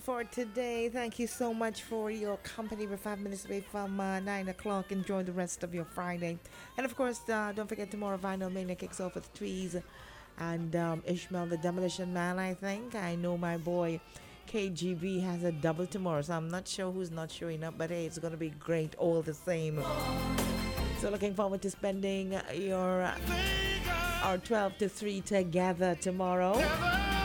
for today. Thank you so much for your company. We're 5 minutes away from 9 o'clock. Enjoy the rest of your Friday. And of course, don't forget tomorrow, Vinyl Mania kicks off with Trees and Ishmael the Demolition Man, I think. I know my boy KGB has a double tomorrow, so I'm not sure who's not showing up, but hey, it's going to be great all the same. So looking forward to spending your our 12 to 3 together tomorrow.